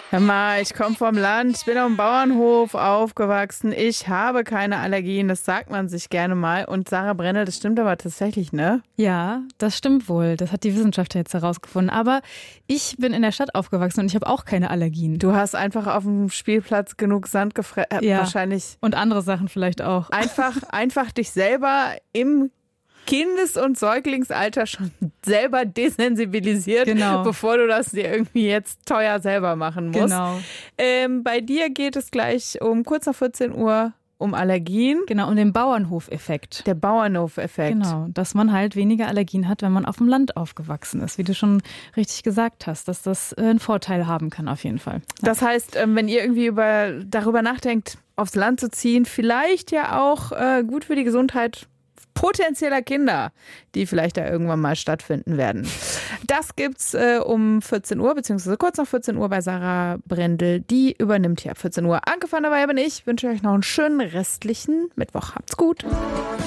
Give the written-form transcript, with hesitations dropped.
Hör mal, ich komme vom Land, ich bin auf dem Bauernhof aufgewachsen, ich habe keine Allergien, das sagt man sich gerne mal. Und Sarah Brennel, das stimmt aber tatsächlich, ne? Ja, das stimmt wohl. Das hat die Wissenschaft jetzt herausgefunden. Aber ich bin in der Stadt aufgewachsen und ich habe auch keine Allergien. Du hast einfach auf dem Spielplatz genug Sand gefressen, Ja. wahrscheinlich. Und andere Sachen vielleicht auch. Einfach dich selber im Kindes- und Säuglingsalter schon selber desensibilisiert, Genau. bevor du das dir irgendwie jetzt teuer selber machen musst. Genau. Bei dir geht es gleich um kurz nach 14 Uhr um Allergien. Genau, um den Bauernhofeffekt. Der Bauernhof-Effekt. Genau, dass man halt weniger Allergien hat, wenn man auf dem Land aufgewachsen ist, wie du schon richtig gesagt hast, dass das einen Vorteil haben kann auf jeden Fall. Das heißt, wenn ihr irgendwie darüber nachdenkt, aufs Land zu ziehen, vielleicht ja auch gut für die Gesundheit potenzieller Kinder, die vielleicht da irgendwann mal stattfinden werden. Das gibt's um 14 Uhr, beziehungsweise kurz nach 14 Uhr bei Sarah Brendel. Die übernimmt hier ab 14 Uhr. Anke van der Weij bin ich. Wünsche euch noch einen schönen restlichen Mittwoch. Habt's gut.